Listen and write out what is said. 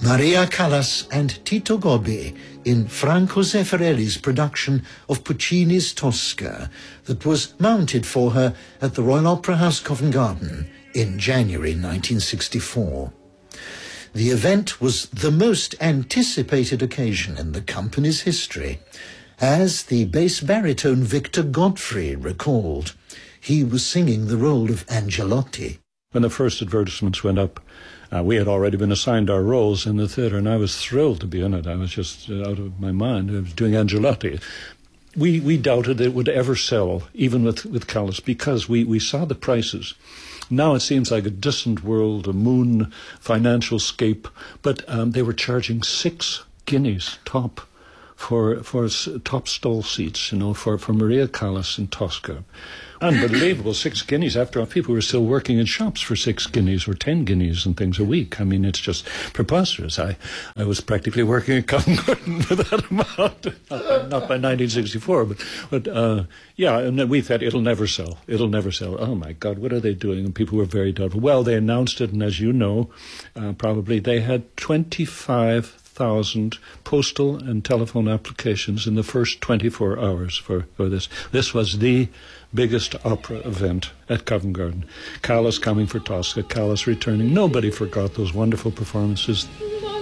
Maria Callas and Tito Gobbi in Franco Zeffirelli's production of Puccini's Tosca that was mounted for her at the Royal Opera House, Covent Garden in January 1964. The event was the most anticipated occasion in the company's history. As the bass baritone Victor Godfrey recalled, he was singing the role of Angelotti. When the first advertisements went up, we had already been assigned our roles in the theatre, and I was thrilled to be in it. I was just out of my mind. I was doing Angelotti. We doubted it would ever sell, even with Callas, because we saw the prices. Now it seems like a distant world, a moon financial scape, but they were charging 6 guineas top for top stall seats, for Maria Callas in Tosca. Unbelievable, 6 guineas. After all, people were still working in shops for 6 guineas or 10 guineas and things a week. I mean, it's just preposterous. I was practically working at Covent Garden for that amount. Not by 1964, but yeah, and then we thought it'll never sell. It'll never sell. Oh my God, what are they doing? And people were very doubtful. Well, they announced it, and as you know, probably they had 25,000 postal and telephone applications in the first 24 hours for this. This was the biggest opera event at Covent Garden. Callas coming for Tosca, Callas returning. Nobody forgot those wonderful performances.